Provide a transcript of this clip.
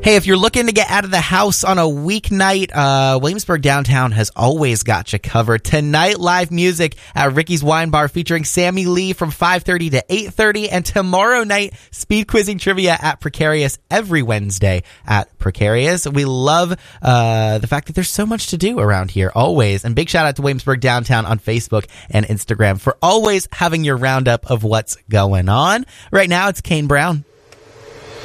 Hey, if you're looking to get out of the house on a weeknight, Williamsburg Downtown has always got you covered. Tonight, live music at Ricky's Wine Bar featuring Sammy Lee from 5:30 to 8:30. And tomorrow night, speed quizzing trivia at Precarious every Wednesday at Precarious. We love the fact that there's so much to do around here, always. And big shout out to Williamsburg Downtown on Facebook and Instagram for always having your roundup of what's going on. Right now, it's Kane Brown.